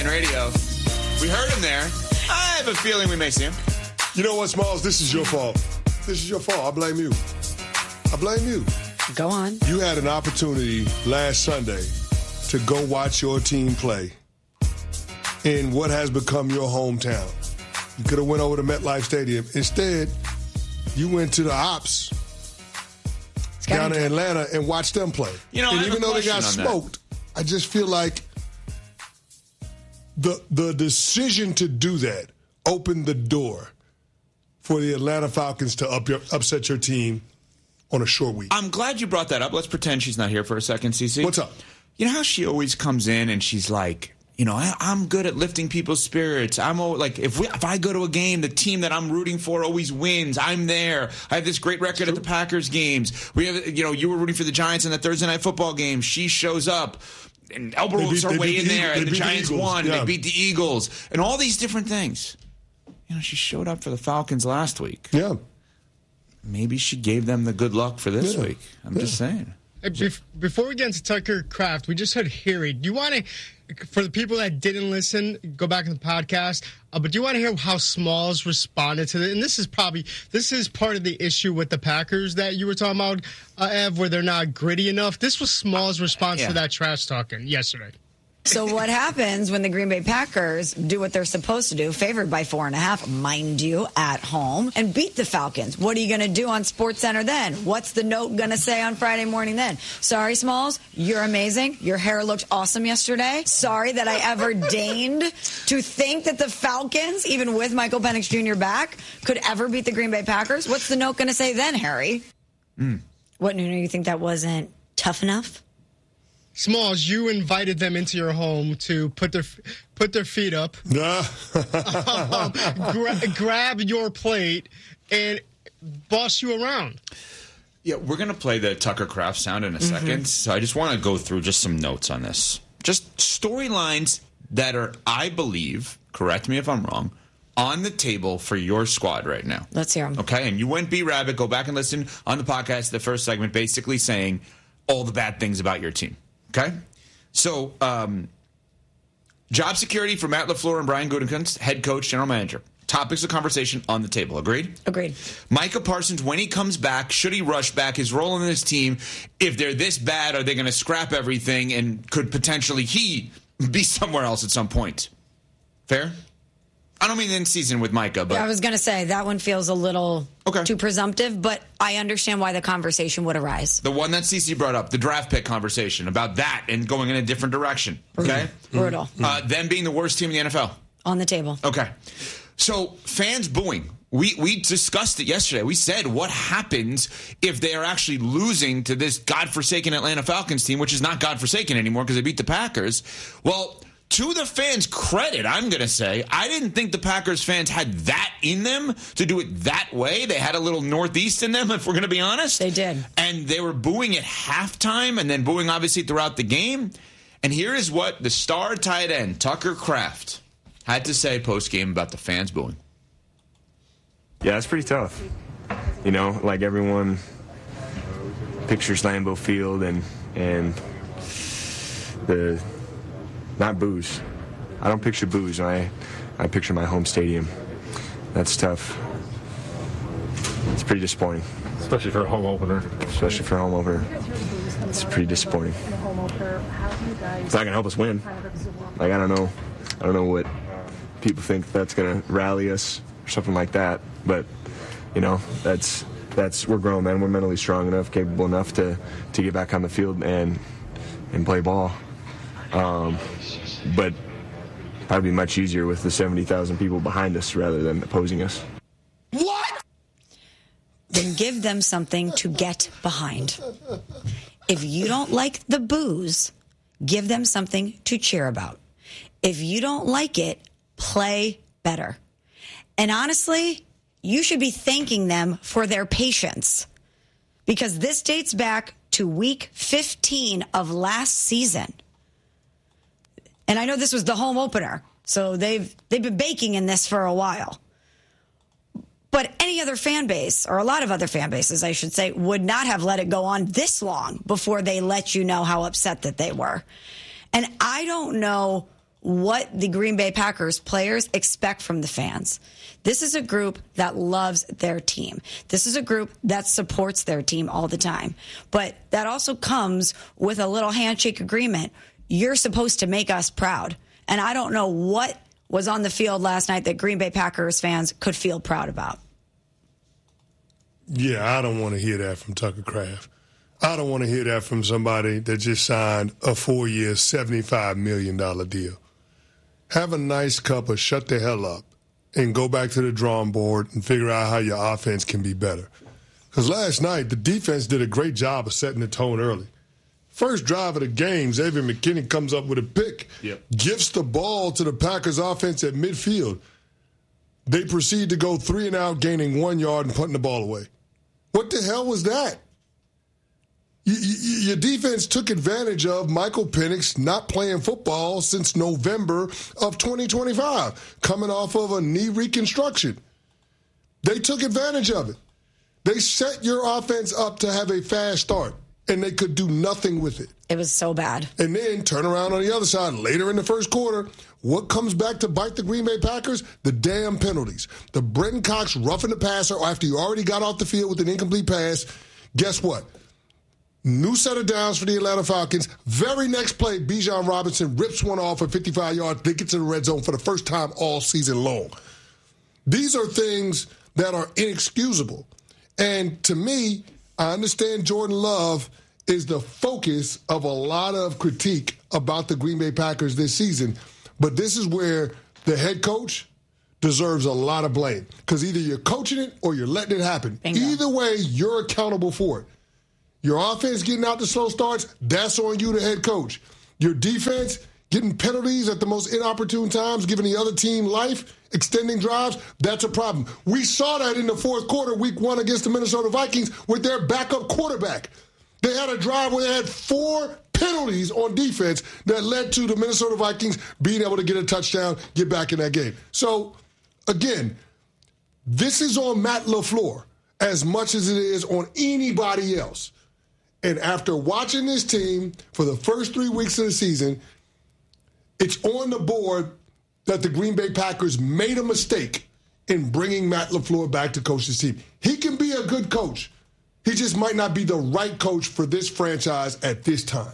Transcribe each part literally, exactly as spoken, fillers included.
Radio. We heard him there. I have a feeling we may see him. You know what, Smalls? This is your fault. This is your fault. I blame you. I blame you. Go on. You had an opportunity last Sunday to go watch your team play in what has become your hometown. You could have went over to MetLife Stadium. Instead, you went to the Ops down in Atlanta and watched them play. You know, and I have even a though they got question on smoked, I just feel like the the decision to do that opened the door for the Atlanta Falcons to up your, upset your team on a short week. I'm glad you brought that up. Let's pretend she's not here for a second, Cece. What's up? You know how she always comes in and she's like, you know, I, I'm good at lifting people's spirits. I'm always, like, if we, if I go to a game, the team that I'm rooting for always wins. I'm there. I have this great record at the Packers games. We have, you know, you were rooting for the Giants in the Thursday night football game. She shows up. And elbow ropes are way in the there. Eagles, And the Giants the won. Yeah. They beat the Eagles. And all these different things. You know, she showed up for the Falcons last week. Yeah. Maybe she gave them the good luck for this Yeah. week. I'm Yeah. just saying. Before we get into Tucker Kraft, we just heard Harry. Do you want to, for the people that didn't listen, go back in the podcast, uh, but do you want to hear how Smalls responded to it? And this is probably, this is part of the issue with the Packers that you were talking about, uh, Ev, where they're not gritty enough. This was Smalls' response Yeah. to that trash talking yesterday. So what happens when the Green Bay Packers do what they're supposed to do, favored by four and a half, mind you, at home, and beat the Falcons? What are you going to do on SportsCenter then? What's the note going to say on Friday morning then? Sorry, Smalls, you're amazing. Your hair looked awesome yesterday. Sorry that I ever deigned to think that the Falcons, even with Michael Penix Junior back, could ever beat the Green Bay Packers. What's the note going to say then, Harry? Mm. What, Nuno, you think that wasn't tough enough? Smalls, you invited them into your home to put their put their feet up, um, gra- grab your plate, and boss you around. Yeah, we're going to play the Tucker Kraft sound in a mm-hmm. second. So I just want to go through just some notes on this. Just storylines that are, I believe, correct me if I'm wrong, on the table for your squad right now. Let's hear them. Okay, and you went B-Rabbit. Go back and listen on the podcast, the first segment, basically saying all the bad things about your team. Okay? So, um, job security for Matt LaFleur and Brian Gutekunst, head coach, general manager. Topics of conversation on the table. Agreed? Agreed. Micah Parsons, when he comes back, should he rush back? His role in this team, if they're this bad, are they going to scrap everything and could potentially he be somewhere else at some point? Fair? I don't mean in season with Micah, but I was going to say that one feels a little okay. too presumptive, but I understand why the conversation would arise. The one that Cece brought up, the draft pick conversation about that and going in a different direction. Okay, brutal. Mm-hmm. Uh, them being the worst team in the N F L on the table. Okay, so fans booing. We we discussed it yesterday. We said what happens if they are actually losing to this godforsaken Atlanta Falcons team, which is not godforsaken anymore because they beat the Packers. Well, to the fans' credit, I'm going to say, I didn't think the Packers fans had that in them to do it that way. They had a little Northeast in them, if we're going to be honest. They did. And they were booing at halftime and then booing, obviously, throughout the game. And here is what the star tight end, Tucker Kraft, had to say post-game about the fans booing. Yeah, it's pretty tough. You know, like everyone pictures Lambeau Field and and the... Not booze. I don't picture booze. I, I picture my home stadium. That's tough. It's pretty disappointing. Especially for a home opener. Especially for a home opener. It's pretty disappointing. It's not going to help us win. Like, I don't know. I don't know what people think that's going to rally us or something like that. But, you know, that's, that's we're grown men. We're mentally strong enough, capable enough to, to get back on the field and and play ball. Um, but probably be much easier with the seventy thousand people behind us rather than opposing us. What? Then give them something to get behind. If you don't like the booze, give them something to cheer about. If you don't like it, play better. And honestly, you should be thanking them for their patience, because this dates back to week fifteen of last season. And I know this was the home opener, so they've they've been baking in this for a while. But any other fan base, or a lot of other fan bases, I should say, would not have let it go on this long before they let you know how upset that they were. And I don't know what the Green Bay Packers players expect from the fans. This is a group that loves their team. This is a group that supports their team all the time. But that also comes with a little handshake agreement. You're supposed to make us proud. And I don't know what was on the field last night that Green Bay Packers fans could feel proud about. Yeah, I don't want to hear that from Tucker Kraft. I don't want to hear that from somebody that just signed a four-year, seventy-five million dollars deal. Have a nice cup of shut the hell up and go back to the drawing board and figure out how your offense can be better. Because last night, the defense did a great job of setting the tone early. First drive of the game, Xavier McKinney comes up with a pick, yep. gifts the ball to the Packers offense at midfield. They proceed to go three and out, gaining one yard and punting the ball away. What the hell was that? You, you, your defense took advantage of Michael Penix not playing football since November of twenty twenty-five, coming off of a knee reconstruction. They took advantage of it. They set your offense up to have a fast start, and they could do nothing with it. It was so bad. And then turn around on the other side later in the first quarter. What comes back to bite the Green Bay Packers? The damn penalties. The Brenton Cox roughing the passer after you already got off the field with an incomplete pass. Guess what? New set of downs for the Atlanta Falcons. Very next play, Bijan Robinson rips one off at fifty-five yards. They get to the red zone for the first time all season long. These are things that are inexcusable. And to me, I understand Jordan Love is the focus of a lot of critique about the Green Bay Packers this season. But this is where the head coach deserves a lot of blame. Because either you're coaching it or you're letting it happen. Bingo. Either way, you're accountable for it. Your offense getting out the slow starts, that's on you, the head coach. Your defense getting penalties at the most inopportune times, giving the other team life, extending drives, that's a problem. We saw that in the fourth quarter, week one against the Minnesota Vikings with their backup quarterback. They had a drive where they had four penalties on defense that led to the Minnesota Vikings being able to get a touchdown, get back in that game. So, again, this is on Matt LaFleur as much as it is on anybody else. And after watching this team for the first three weeks of the season, it's on the board that the Green Bay Packers made a mistake in bringing Matt LaFleur back to coach this team. He can be a good coach. He just might not be the right coach for this franchise at this time.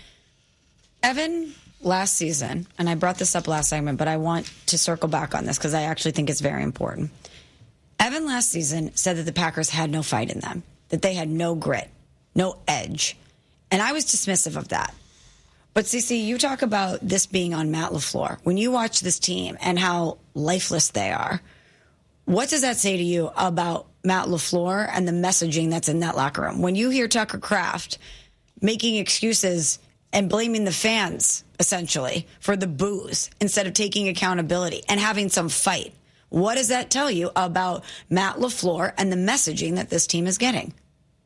Evan, last season, and I brought this up last segment, but I want to circle back on this because I actually think it's very important. Evan last season said that the Packers had no fight in them, that they had no grit, no edge. And I was dismissive of that. But, Cece, you talk about this being on Matt LaFleur. When you watch this team and how lifeless they are, what does that say to you about Matt LaFleur and the messaging that's in that locker room? When you hear Tucker Kraft making excuses and blaming the fans, essentially, for the boos instead of taking accountability and having some fight, what does that tell you about Matt LaFleur and the messaging that this team is getting?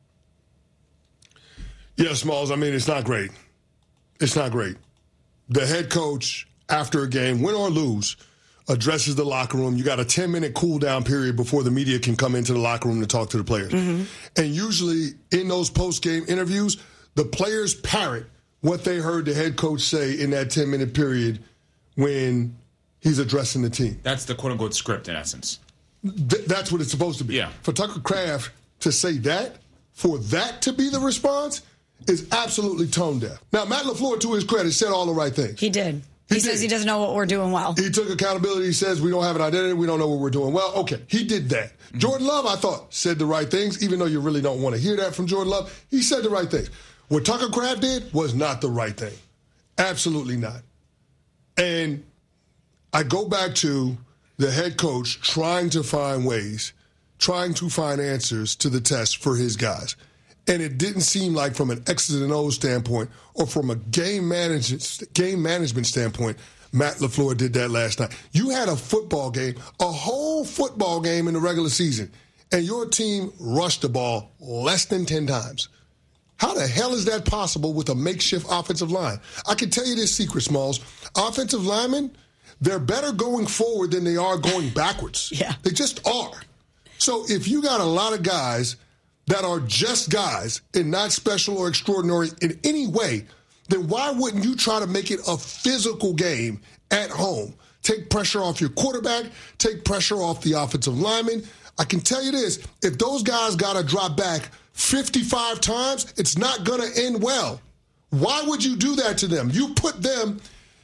Yeah, Smalls, I mean, it's not great. It's not great. The head coach, after a game, win or lose, addresses the locker room. You got a ten-minute cool-down period before the media can come into the locker room to talk to the players. Mm-hmm. And usually in those post-game interviews, the players parrot what they heard the head coach say in that ten-minute period when he's addressing the team. That's the quote-unquote script, in essence. Th- that's what it's supposed to be. Yeah. For Tucker Kraft to say that, for that to be the response, is absolutely tone deaf. Now, Matt LaFleur, to his credit, said all the right things. He did. He, he says did. He doesn't know what we're doing well. He took accountability. He says we don't have an identity. We don't know what we're doing well. Okay, he did that. Mm-hmm. Jordan Love, I thought, said the right things, even though you really don't want to hear that from Jordan Love. He said the right things. What Tucker Kraft did was not the right thing. Absolutely not. And I go back to the head coach trying to find ways, trying to find answers to the test for his guys. And it didn't seem like from an X's and O's standpoint or from a game management, game management standpoint, Matt LaFleur did that last night. You had a football game, a whole football game in the regular season, and your team rushed the ball less than ten times. How the hell is that possible with a makeshift offensive line? I can tell you this secret, Smalls. Offensive linemen, they're better going forward than they are going backwards. Yeah. They just are. So if you got a lot of guys that are just guys and not special or extraordinary in any way, then why wouldn't you try to make it a physical game at home. Take pressure off your quarterback. Take pressure off the offensive lineman. I can tell you this, if those guys got to drop back fifty-five times, it's not going to end well. Why would you do that to them? You put them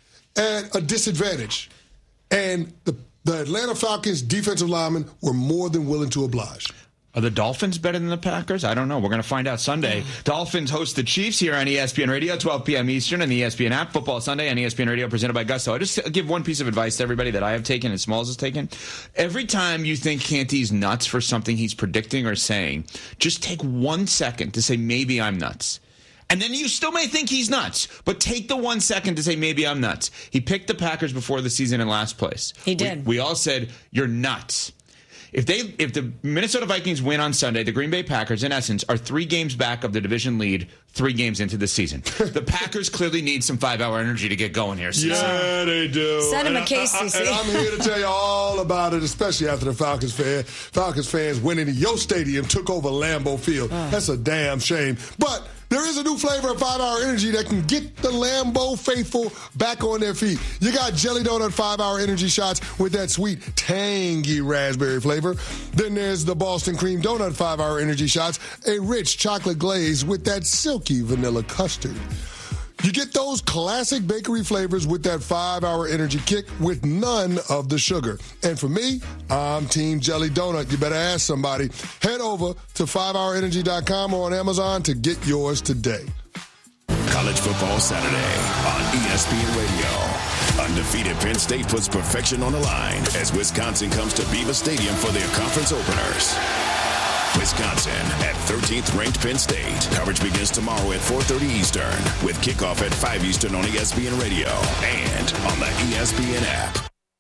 at a disadvantage. And the, the Atlanta Falcons defensive linemen were more than willing to oblige. Are the Dolphins better than the Packers? I don't know. We're going to find out Sunday. Dolphins host the Chiefs here on E S P N Radio, twelve p.m. Eastern, and the E S P N app. Football Sunday on E S P N Radio, presented by Gusto. I'll just give one piece of advice to everybody that I have taken and Smalls has taken. Every time you think Canty's nuts for something he's predicting or saying, just take one second to say, maybe I'm nuts. And then you still may think he's nuts, but take the one second to say, maybe I'm nuts. He picked the Packers before the season in last place. He did. We, we all said, you're nuts. If they, if the Minnesota Vikings win on Sunday, the Green Bay Packers, in essence, are three games back of the division lead, three games into the season. The Packers clearly need some five-hour energy to get going here. So. Yeah, they do. Send him and a case, I, I, C C. And I'm here to tell you all about it, especially after the Falcons fan, Falcons fans winning in your stadium took over Lambeau Field. Uh. That's a damn shame. But there is a new flavor of five-hour energy that can get the Lambeau faithful back on their feet. You got Jelly Donut five-hour energy shots with that sweet, tangy raspberry flavor. Then there's the Boston Cream Donut five-hour energy shots, a rich chocolate glaze with that silky vanilla custard. You get those classic bakery flavors with that five-hour energy kick with none of the sugar. And for me, I'm Team Jelly Donut. You better ask somebody. Head over to five hour energy dot com or on Amazon to get yours today. College Football Saturday on E S P N Radio. Undefeated Penn State puts perfection on the line as Wisconsin comes to Beaver Stadium for their conference openers. Wisconsin at thirteenth ranked Penn State. Coverage begins tomorrow at four thirty Eastern with kickoff at five Eastern on E S P N Radio and on the E S P N app.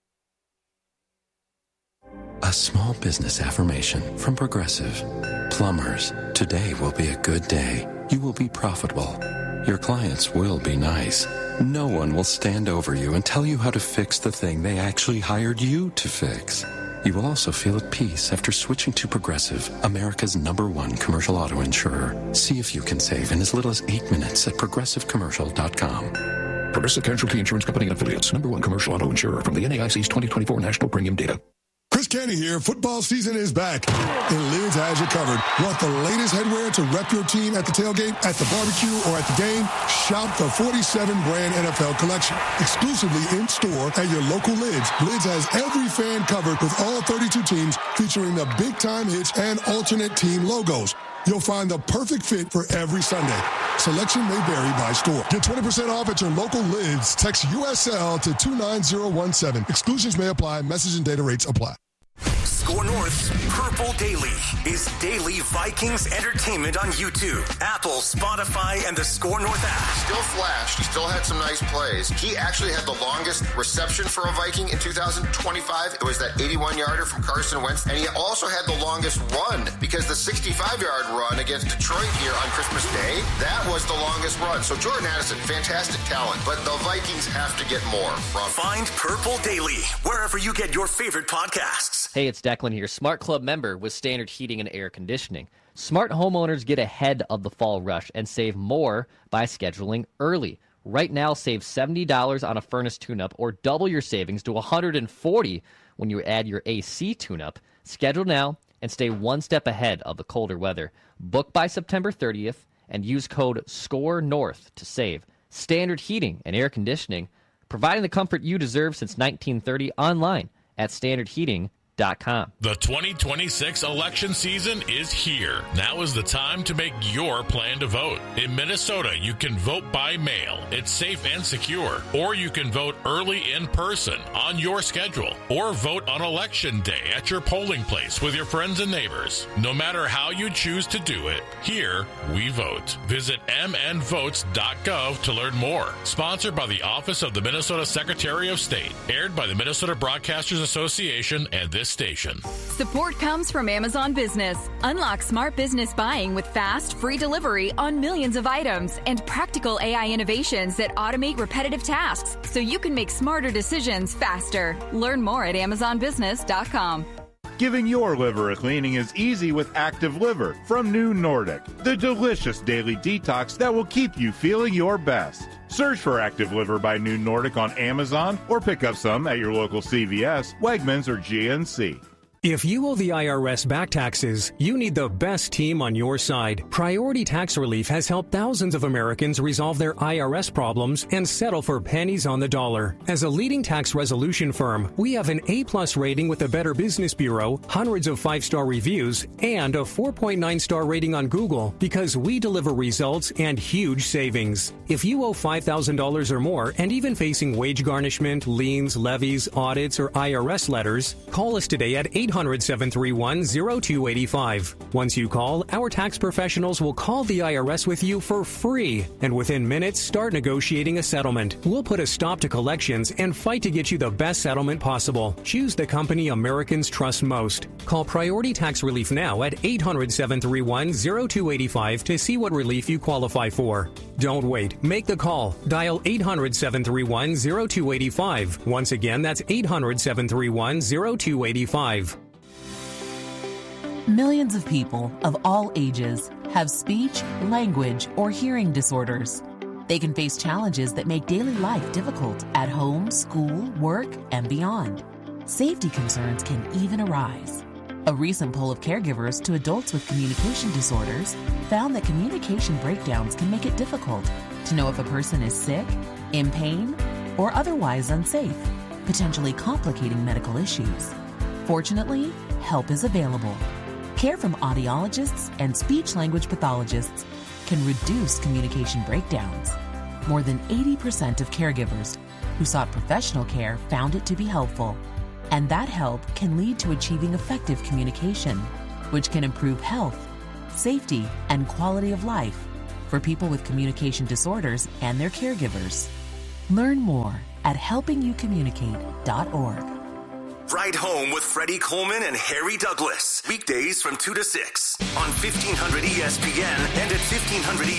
A small business affirmation from Progressive. Plumbers, today will be a good day. You will be profitable. Your clients will be nice. No one will stand over you and tell you how to fix the thing they actually hired you to fix. You will also feel at peace after switching to Progressive, America's number one commercial auto insurer. See if you can save in as little as eight minutes at progressive commercial dot com. Progressive Casualty Insurance Company and Affiliates, number one commercial auto insurer from the N A I C's twenty twenty-four National Premium Data. Chris Canty here. Football season is back, and Lids has you covered. Want the latest headwear to rep your team at the tailgate, at the barbecue, or at the game? Shop the forty-seven brand N F L collection, exclusively in store at your local Lids. Lids has every fan covered with all thirty-two teams, featuring the big-time hits and alternate team logos. You'll find the perfect fit for every Sunday. Selection may vary by store. Get twenty percent off at your local Lids. Text U S L to two nine zero one seven. Exclusions may apply. Message and data rates apply. Score North's Purple Daily is daily Vikings entertainment on YouTube, Apple, Spotify, and the Score North app. Still flashed. He still had some nice plays. He actually had the longest reception for a Viking in two thousand twenty-five. It was that eighty-one-yarder from Carson Wentz. And he also had the longest run because the sixty-five-yard run against Detroit here on Christmas Day, that was the longest run. So Jordan Addison, fantastic talent. But the Vikings have to get more from. Find Purple Daily wherever you get your favorite podcasts. Hey, it's Declan here, Smart Club member with Standard Heating and Air Conditioning. Smart homeowners get ahead of the fall rush and save more by scheduling early. Right now, save seventy dollars on a furnace tune-up or double your savings to one hundred forty dollars when you add your A C tune-up. Schedule now and stay one step ahead of the colder weather. Book by September thirtieth and use code SCORENORTH to save. Standard Heating and Air Conditioning, providing the comfort you deserve since nineteen thirty, online at standard heating dot com. The twenty twenty-six election season is here. Now is the time to make your plan to vote. In Minnesota, you can vote by mail. It's safe and secure. Or you can vote early in person on your schedule. Or vote on election day at your polling place with your friends and neighbors. No matter how you choose to do it, here we vote. Visit m n votes dot gov to learn more. Sponsored by the Office of the Minnesota Secretary of State. Aired by the Minnesota Broadcasters Association and this station. Support comes from Amazon Business. Unlock smart business buying with fast, free delivery on millions of items and practical A I innovations that automate repetitive tasks so you can make smarter decisions faster. Learn more at amazon business dot com. Giving your liver a cleaning is easy with Active Liver from New Nordic, the delicious daily detox that will keep you feeling your best. Search for Active Liver by New Nordic on Amazon or pick up some at your local C V S, Wegmans, or G N C. If you owe the I R S back taxes, you need the best team on your side. Priority Tax Relief has helped thousands of Americans resolve their I R S problems and settle for pennies on the dollar. As a leading tax resolution firm, we have an A-plus rating with the Better Business Bureau, hundreds of five-star reviews, and a four point nine star rating on Google because we deliver results and huge savings. If you owe five thousand dollars or more and even facing wage garnishment, liens, levies, audits, or I R S letters, call us today at eight hundred, seven three one, zero two eight five. Once you call, our tax professionals will call the I R S with you for free, and within minutes start negotiating a settlement. We'll put a stop to collections and fight to get you the best settlement possible. Choose the company Americans trust most. Call Priority Tax Relief now at eight hundred, seven three one, zero two eight five to see what relief you qualify for. Don't wait. Make the call. Dial eight hundred, seven three one, zero two eight five. Once again, that's eight hundred, seven three one, zero two eight five. Millions of people of all ages have speech, language, or hearing disorders. They can face challenges that make daily life difficult at home, school, work, and beyond. Safety concerns can even arise. A recent poll of caregivers to adults with communication disorders found that communication breakdowns can make it difficult to know if a person is sick, in pain, or otherwise unsafe, potentially complicating medical issues. Fortunately, help is available. Care from audiologists and speech-language pathologists can reduce communication breakdowns. More than eighty percent of caregivers who sought professional care found it to be helpful. And that help can lead to achieving effective communication, which can improve health, safety, and quality of life for people with communication disorders and their caregivers. Learn more at helping you communicate dot org. Ride Home with Freddie Coleman and Harry Douglas. Weekdays from two to six on fifteen hundred E S P N and at fifteen hundred